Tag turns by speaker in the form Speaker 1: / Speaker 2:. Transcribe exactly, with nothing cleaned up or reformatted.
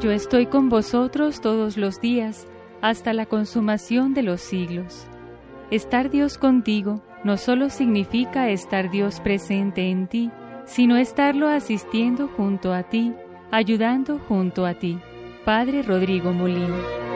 Speaker 1: Yo estoy con vosotros todos los días, hasta la consumación de los siglos. Estar Dios contigo no solo significa estar Dios presente en ti, sino estarlo asistiendo junto a ti, ayudando junto a ti. Padre Rodrigo Molina.